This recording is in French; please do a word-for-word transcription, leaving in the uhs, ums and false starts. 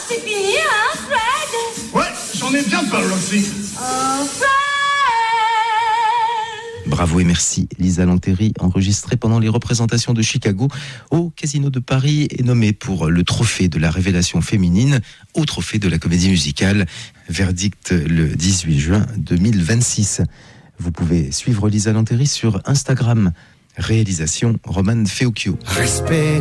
c'est fini, hein, Fred? Ouais, j'en ai bien peur, Roxy. Oh, Fred! Bravo et merci Lisa Lanteri, enregistrée pendant les représentations de Chicago au Casino de Paris et nommée pour le trophée de la révélation féminine au trophée de la comédie musicale. Verdict le dix-huit juin deux mille vingt-six. Vous pouvez suivre Lisa Lanteri sur Instagram. Réalisation Roman Feocchio. Respect.